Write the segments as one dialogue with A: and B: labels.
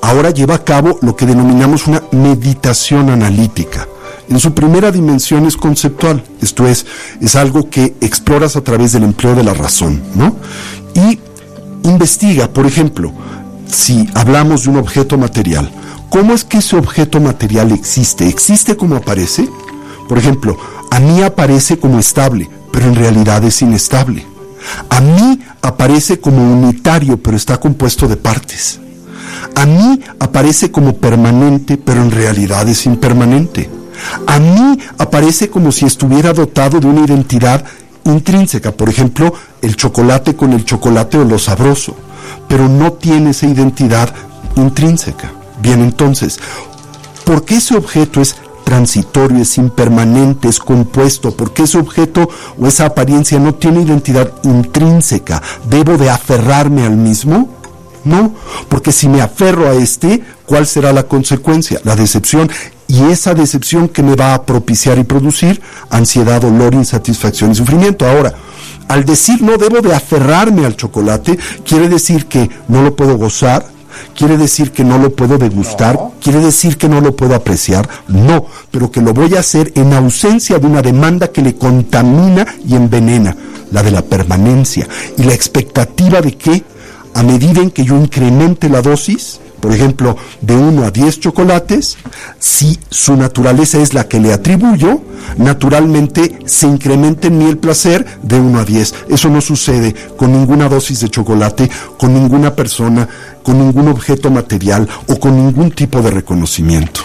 A: ahora lleva a cabo lo que denominamos una meditación analítica. En su primera dimensión es conceptual, esto es algo que exploras a través del empleo de la razón, ¿no? Y investiga, por ejemplo, si hablamos de un objeto material, ¿cómo es que ese objeto material existe? ¿Existe como aparece? Por ejemplo, a mí aparece como estable, pero en realidad es inestable. A mí aparece como unitario, pero está compuesto de partes. A mí aparece como permanente, pero en realidad es impermanente. A mí aparece como si estuviera dotado de una identidad intrínseca, por ejemplo, el chocolate con el chocolate o lo sabroso, pero no tiene esa identidad intrínseca. Bien, entonces, ¿por qué ese objeto es transitorio, es impermanente, es compuesto? ¿Por qué ese objeto o esa apariencia no tiene identidad intrínseca? ¿Debo de aferrarme al mismo? No, porque si me aferro a ¿cuál será la consecuencia? La decepción. Y esa decepción que me va a propiciar y producir ansiedad, dolor, insatisfacción y sufrimiento. Ahora, al decir no debo de aferrarme al chocolate, quiere decir que no lo puedo gozar, quiere decir que no lo puedo degustar, quiere decir que no lo puedo apreciar, no, pero que lo voy a hacer en ausencia de una demanda que le contamina y envenena, la de la permanencia y la expectativa de que a medida en que yo incremente la dosis, por ejemplo, de 1 a 10 chocolates, si su naturaleza es la que le atribuyo, naturalmente se incrementa en mí el placer de 1 a 10. Eso no sucede con ninguna dosis de chocolate, con ninguna persona, con ningún objeto material o con ningún tipo de reconocimiento.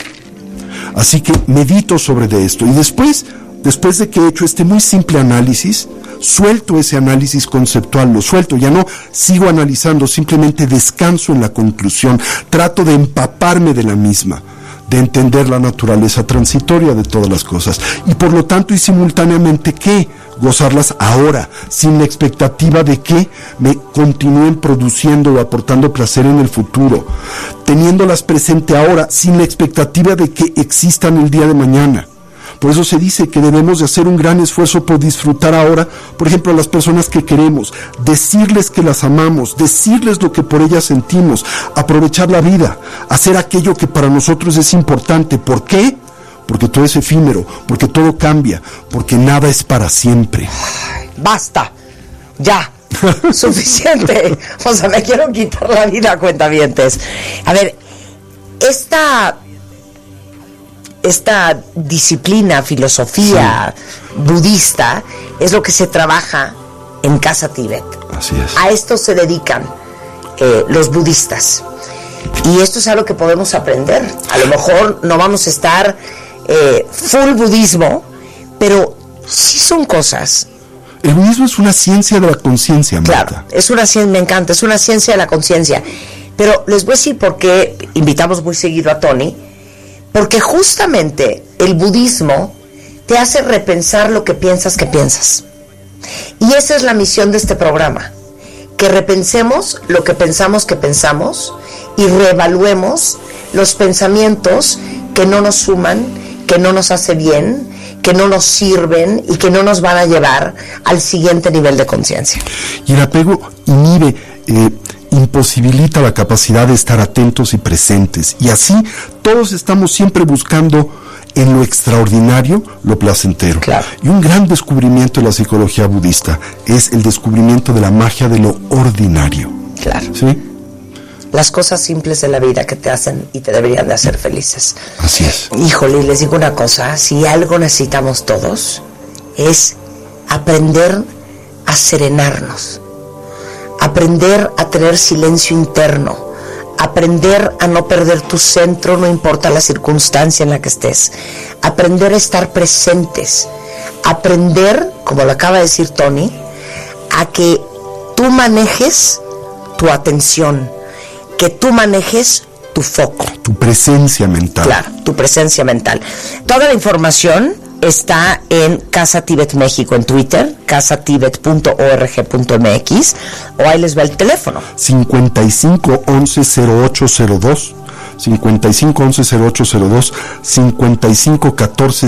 A: Así que medito sobre esto y después de que he hecho este muy simple análisis, suelto ese análisis conceptual, lo suelto, ya no sigo analizando, simplemente descanso en la conclusión, trato de empaparme de la misma, de entender la naturaleza transitoria de todas las cosas, y por lo tanto y simultáneamente, ¿qué? Gozarlas ahora, sin la expectativa de que me continúen produciendo o aportando placer en el futuro, teniéndolas presente ahora, sin la expectativa de que existan el día de mañana. Por eso se dice que debemos de hacer un gran esfuerzo por disfrutar ahora, por ejemplo, a las personas que queremos, decirles que las amamos, decirles lo que por ellas sentimos, aprovechar la vida, hacer aquello que para nosotros es importante. ¿Por qué? Porque todo es efímero, porque todo cambia, porque nada es para siempre.
B: Basta, ya, suficiente. O sea, me quiero quitar la vida, cuentavientes. A ver, esta disciplina, filosofía budista es lo que se trabaja en Casa Tibet.
A: Así es.
B: A esto se dedican los budistas. Y esto es algo que podemos aprender. A lo mejor no vamos a estar full budismo, pero sí son cosas.
A: El budismo es una ciencia de la conciencia, Marta.
B: Claro, es una ciencia, me encanta, es una ciencia de la conciencia. Pero les voy a decir por qué invitamos muy seguido a Tony. Porque justamente el budismo te hace repensar lo que piensas que piensas. Y esa es la misión de este programa. Que repensemos lo que pensamos que pensamos y reevaluemos los pensamientos que no nos suman, que no nos hace bien, que no nos sirven y que no nos van a llevar al siguiente nivel de conciencia.
A: Y el apego inhibe, imposibilita la capacidad de estar atentos y presentes, y así todos estamos siempre buscando en lo extraordinario lo placentero.
B: Claro.
A: Y un gran descubrimiento de la psicología budista es el descubrimiento de la magia de lo ordinario.
B: Claro.
A: ¿Sí?
B: Las cosas simples de la vida que te hacen y te deberían de hacer felices.
A: Así es.
B: Híjole, les digo una cosa, si algo necesitamos todos es aprender a serenarnos, aprender a tener silencio interno, aprender a no perder tu centro, no importa la circunstancia en la que estés, aprender a estar presentes, aprender, como lo acaba de decir Tony, a que tú manejes tu atención, que tú manejes tu foco.
A: Tu presencia mental.
B: Claro, tu presencia mental. Toda la información está en Casa Tibet México en Twitter, casatibet.org.mx, o ahí les va el teléfono.
A: 55 11 0802, 55 11 0802, 55 14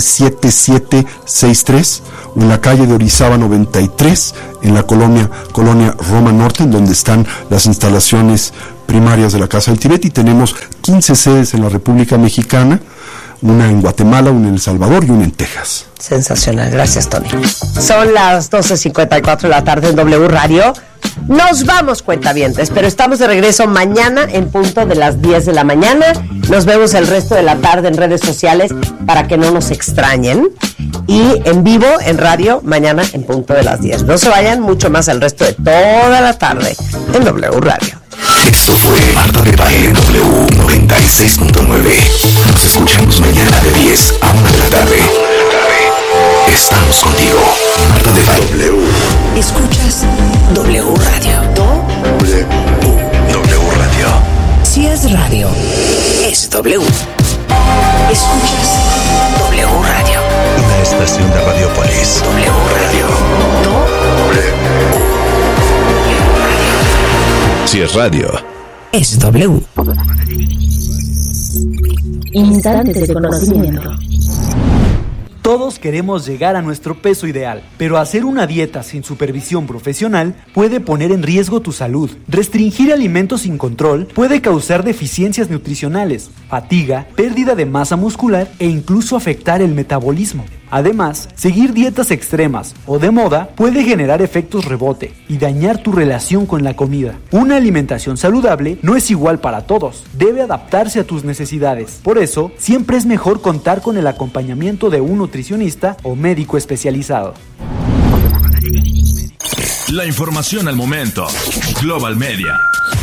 A: 7763, o en la calle de Orizaba 93, en la colonia Roma Norte, en donde están las instalaciones primarias de la Casa del Tíbet y tenemos 15 sedes en la República Mexicana, una en Guatemala, una en El Salvador y una en Texas.
B: Sensacional, gracias Tony. Son las 12:54 de la tarde en W Radio. Nos vamos, cuentavientes, pero estamos de regreso mañana en punto de las 10 de la mañana. Nos vemos el resto de la tarde en redes sociales para que no nos extrañen. Y en vivo, en radio, mañana en punto de las 10. No se vayan, mucho más el resto de toda la tarde en W Radio.
C: Esto fue Marta de Baile W 96.9. Nos escuchamos mañana de 10 a 1 de la tarde. Estamos contigo, Marta de Baile.
D: Escuchas W Radio.
C: W Radio.
D: Si es radio, es W. Escuchas W Radio.
C: Una estación de Radiopolis.
D: W Radio.
C: Si es radio,
D: es W.
E: Instantes de conocimiento.
F: Todos queremos llegar a nuestro peso ideal, pero hacer una dieta sin supervisión profesional puede poner en riesgo tu salud. Restringir alimentos sin control puede causar deficiencias nutricionales, fatiga, pérdida de masa muscular e incluso afectar el metabolismo. Además, seguir dietas extremas o de moda puede generar efectos rebote y dañar tu relación con la comida. Una alimentación saludable no es igual para todos, debe adaptarse a tus necesidades. Por eso, siempre es mejor contar con el acompañamiento de un nutricionista o médico especializado.
G: La información al momento. Global Media.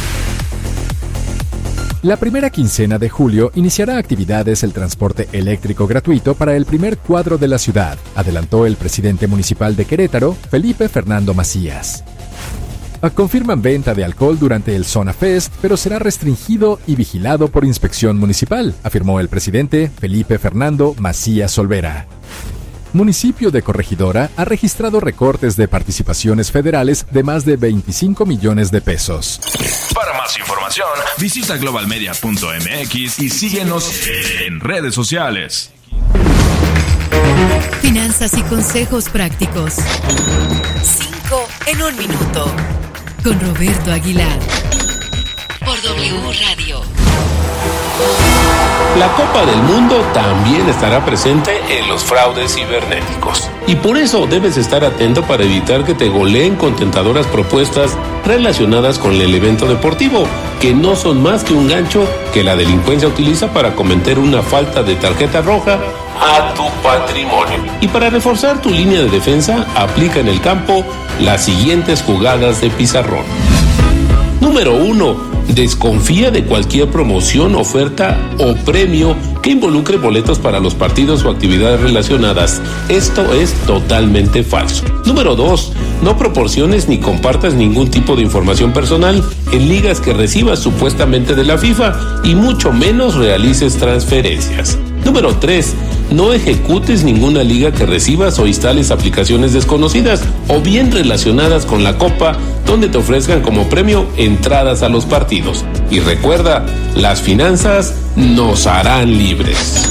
H: La primera quincena de julio iniciará actividades el transporte eléctrico gratuito para el primer cuadro de la ciudad, adelantó el presidente municipal de Querétaro, Felipe Fernando Macías. Confirman venta de alcohol durante el Zona Fest, pero será restringido y vigilado por inspección municipal, afirmó el presidente Felipe Fernando Macías Olvera. Municipio de Corregidora ha registrado recortes de participaciones federales de más de 25 millones de pesos.
G: Para más información, visita globalmedia.mx y síguenos en redes sociales.
I: Finanzas y consejos prácticos. 5 en 1 minuto. Con Roberto Aguilar. Por W Radio.
J: La Copa del Mundo también estará presente en los fraudes cibernéticos. Y por eso debes estar atento para evitar que te goleen con tentadoras propuestas relacionadas con el evento deportivo, que no son más que un gancho que la delincuencia utiliza para cometer una falta de tarjeta roja a tu patrimonio. Y para reforzar tu línea de defensa, aplica en el campo las siguientes jugadas de pizarrón. Número 1. Desconfía de cualquier promoción, oferta o premio que involucre boletos para los partidos o actividades relacionadas. Esto es totalmente falso. Número 2. No proporciones ni compartas ningún tipo de información personal en ligas que recibas supuestamente de la FIFA y mucho menos realices transferencias. Número 3. No ejecutes ninguna liga que recibas o instales aplicaciones desconocidas o bien relacionadas con la Copa donde te ofrezcan como premio entradas a los partidos. Y recuerda, las finanzas nos harán libres.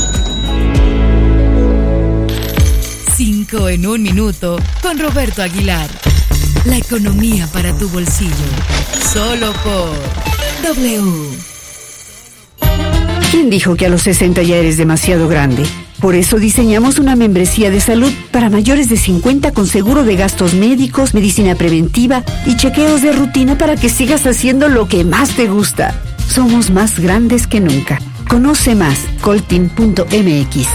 I: 5 en 1 minuto con Roberto Aguilar. La economía para tu bolsillo. Solo por W.
K: ¿Quién dijo que a los 60 ya eres demasiado grande? Por eso diseñamos una membresía de salud para mayores de 50 con seguro de gastos médicos, medicina preventiva y chequeos de rutina para que sigas haciendo lo que más te gusta. Somos más grandes que nunca. Conoce más, coltin.mx.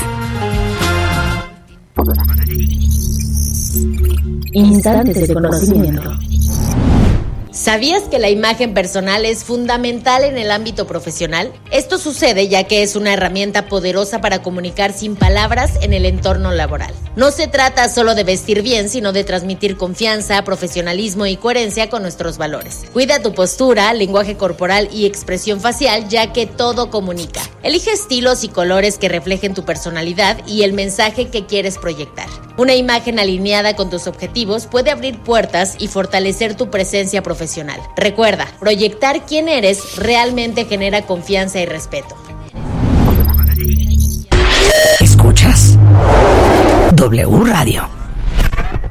E: Instantes de conocimiento.
L: ¿Sabías que la imagen personal es fundamental en el ámbito profesional? Esto sucede ya que es una herramienta poderosa para comunicar sin palabras en el entorno laboral. No se trata solo de vestir bien, sino de transmitir confianza, profesionalismo y coherencia con nuestros valores. Cuida tu postura, lenguaje corporal y expresión facial, ya que todo comunica. Elige estilos y colores que reflejen tu personalidad y el mensaje que quieres proyectar. Una imagen alineada con tus objetivos puede abrir puertas y fortalecer tu presencia profesional. Recuerda, proyectar quién eres realmente genera confianza y respeto.
D: Escuchas W Radio.